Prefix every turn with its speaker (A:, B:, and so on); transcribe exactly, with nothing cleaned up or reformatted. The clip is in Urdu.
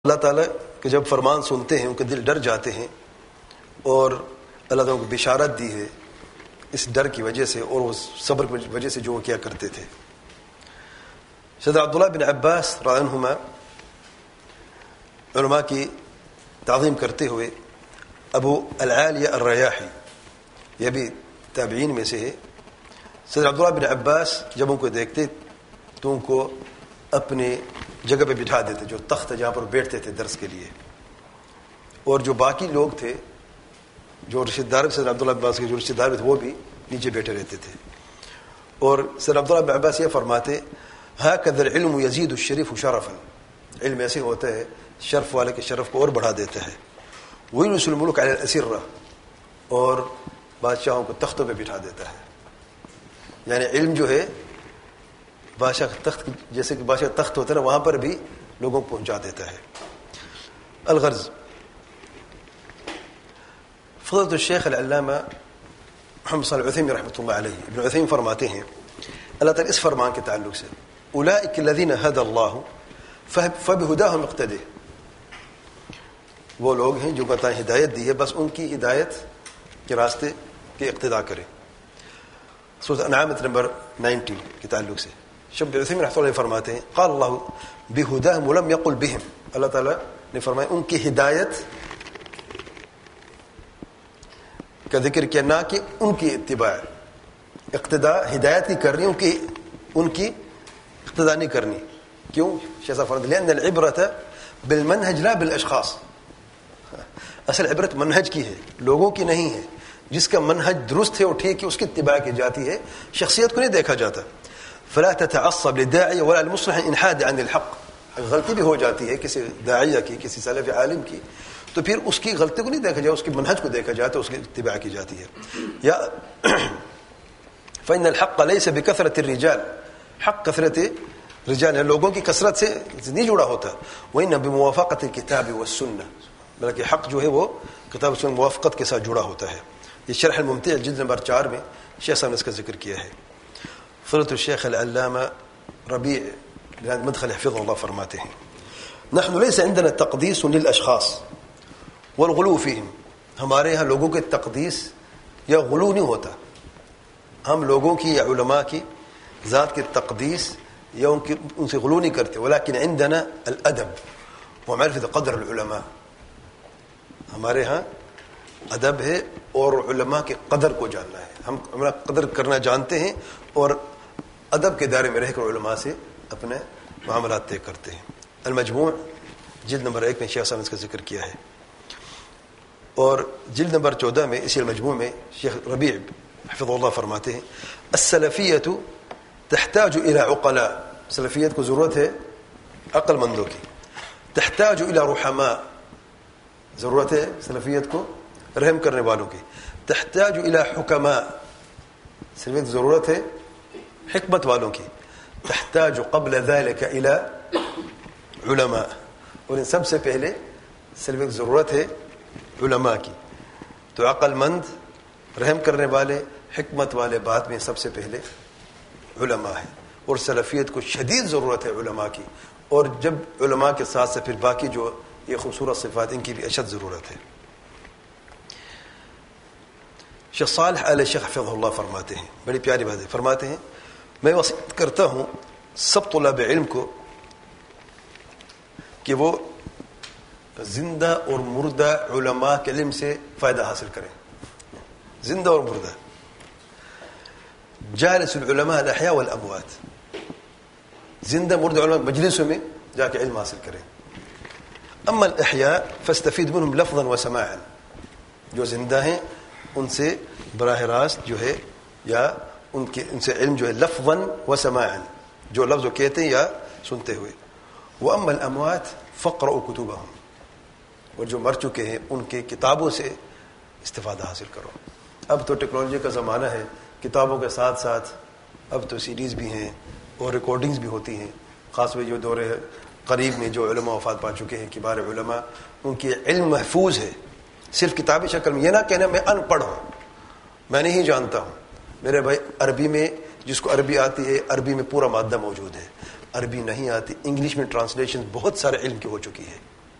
A: اللہ تعالیٰ کے جب فرمان سنتے ہیں ان کے دل ڈر جاتے ہیں، اور اللہ تعالیٰ کو بشارت دی ہے اس ڈر کی وجہ سے اور اس صبر کی وجہ سے جو وہ کیا کرتے تھے۔ حضرت عبداللہ بن عباس رضی اللہ عنہما علماء کی تعظیم کرتے ہوئے ابو العالیہ الریاحی، یہ بھی تابعین میں سے ہے، حضرت عبداللہ بن عباس جب ان کو دیکھتے تو ان کو اپنے جگہ پہ بٹھا دیتے، جو تخت جہاں پر بیٹھتے تھے درس کے لیے، اور جو باقی لوگ تھے جو رشتہ دار سر عبداللہ عباس کے جو رشتہ دار تھے وہ بھی نیچے بیٹھے رہتے تھے۔ اور سر عبداللہ بن عباس یہ فرماتے ہَكَذَا الْعِلْمُ يَزِيدُ الشَّرِيفُ شَرَفًا، علم ایسے ہوتا ہے شرف والے کے شرف کو اور بڑھا دیتا ہے۔ وَيُنْسُ الْمُلُوكَ عَلَى الْأَسِرَّةِ، اور بادشاہوں کو تختوں پہ بٹھا دیتا ہے، یعنی علم جو ہے بادشاہ تخت، جیسے کہ بادشاہ تخت ہوتا ہے نا، وہاں پر بھی لوگوں کو پہنچا دیتا ہے۔ الغرض، فضلت الشیخ العلامہ محمد صالح العثیمین رحمۃ اللہ علیہ، ابن عثیمین فرماتے ہیں اللہ تعالیٰ اس فرمان کے تعلق سے اولئک الذین ھدی اللہ فبہداہم اقتدی، وہ لوگ ہیں جو کو ہدایت دی ہے بس ان کی ہدایت کے راستے کے اقتداء کریں۔ سورۃ انعام نمبر نائنٹی کے تعلق سے شب عثیمین رحمۃ اللہ فرماتے ہیں قال اللہ بہداہم ولم یقل بہم، اللہ تعالیٰ نے فرمایا ان کی ہدایت کا ذکر کیا، نہ کہ ان کی اتباع، اقتداء ہدایت کی کرنی، ان کی ان کی اقتداء نہیں کرنی۔ کیوں؟ شیخ صاحب فرماتے ہیں لأن العبرۃ بالمنہج لا بالاشخاص، اصل عبرت منہج کی ہے، لوگوں کی نہیں ہے۔ جس کا منہج درست ہے اور ٹھیک ہے اس کی اتباع کی جاتی ہے، شخصیت کو نہیں دیکھا جاتا۔ فلا تتعصب للداعی ولا المصلح انحاد عن الحق، غلطی بھی ہو جاتی ہے کسی داعیہ کی، کسی سلف عالم کی، تو پھر اس کی غلطی کو نہیں دیکھا جائے، اس کی منہج کو دیکھا جاتا ہے، اس کی اتباع کی جاتی ہے۔ یا فإن الحق ليس بكثرة الرجال، حق کثرت رجال ہے، لوگوں کی کثرت سے نہیں جڑا ہوتا، وإن بموافقة الكتاب والسنة، بلکہ حق جو ہے وہ کتاب و سنت موافقت کے ساتھ جڑا ہوتا ہے۔ یہ شرح الممتع جلد نمبر چار میں شیخ صاحب نے اس کا ذکر کیا ہے۔ فضیلۃ الشیخ العلامہ ربیع مدخل حفظہ اللہ فرماتے ہیں نحن ليس عندنا تقديس للاشخاص والغلو فيهم، ہمارے ہاں لوگوں کے تقدیس یا غلو نہیں ہوتا، ہم لوگوں کی یا علماء کی ذات کی تقدیس یا ان کی ان سے غلو نہیں کرتے، ولكن عندنا الادب ومعرفة قدر العلماء، ہمارے ہاں ادب ہے اور علماء کے قدر کو جاننا ہے، ہم ہمارا قدر کرنا جانتے ہیں اور ادب کے دائرے میں رہ کر علماء سے اپنے معاملات طے کرتے ہیں۔ المجموع جلد نمبر ایک میں شیخ صاحب نے اس کا ذکر کیا ہے، اور جلد نمبر چودہ میں اسی المجموع میں شیخ ربیع حفظہ اللہ فرماتے ہیں السلفیت تحتاج الى عقلاء، سلفیت کو ضرورت ہے عقل مندوں کی، تحتاج الى رحماء، ضرورت ہے سلفیت کو رحم کرنے والوں کی، تحتاج الى حکماء، سلفیت ضرورت ہے حکمت والوں کی، تحتاج قبل ذلك الى علماء، اور ان سب سے پہلے سلفیت ضرورت ہے علماء کی۔ تو عقل مند، رحم کرنے والے، حکمت والے، بعد میں سب سے پہلے علماء ہے، اور سلفیت کو شدید ضرورت ہے علماء کی، اور جب علماء کے ساتھ سے پھر باقی جو یہ خوبصورت صفات ان کی بھی اشد ضرورت ہے۔ شیخ صالح آل شیخ حفظہ اللہ فرماتے ہیں، بڑی پیاری بات ہے، فرماتے ہیں میں وصیت کرتا ہوں سب طلاب علم کو کہ وہ زندہ اور مردہ علماء کے علم سے فائدہ حاصل کریں، زندہ اور مردہ، جالس العلماء الاحیاء والاموات، زندہ مردہ علماء مجلسوں میں جا کے علم حاصل کریں۔ اما الاحیاء فاستفید منهم لفظا وسماعا، جو زندہ ہیں ان سے براہ راست جو ہے یا ان کے ان سے علم جو ہے لفظا وسماعا، جو لفظ وہ کہتے ہیں یا سنتے ہوئے۔ واما الاموات فاقرؤوا کتبهم، اور جو مر چکے ہیں ان کے کتابوں سے استفادہ حاصل کرو۔ اب تو ٹیکنالوجی کا زمانہ ہے، کتابوں کے ساتھ ساتھ اب تو سیڈیز بھی ہیں اور ریکارڈنگز بھی ہوتی ہیں، خاص طور جو دور قریب میں جو علماء وفات پا چکے ہیں کبار علماء، ان کی علم محفوظ ہے، صرف کتابی شکل میں۔ یہ نہ کہنا میں ان پڑھ ہوں، میں نہیں جانتا ہوں، میرے بھائی عربی میں جس کو عربی آتی ہے عربی میں پورا مادہ موجود ہے، عربی نہیں آتی انگلش میں ٹرانسلیشن بہت سارے علم کی ہو چکی ہے،